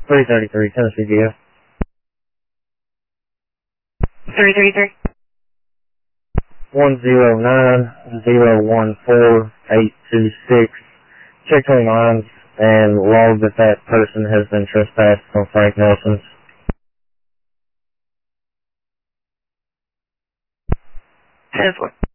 333, Tennessee GF. 333. 109-014-826. Check between lines and log that that person has been trespassed on Frank Nelson's. 10-4.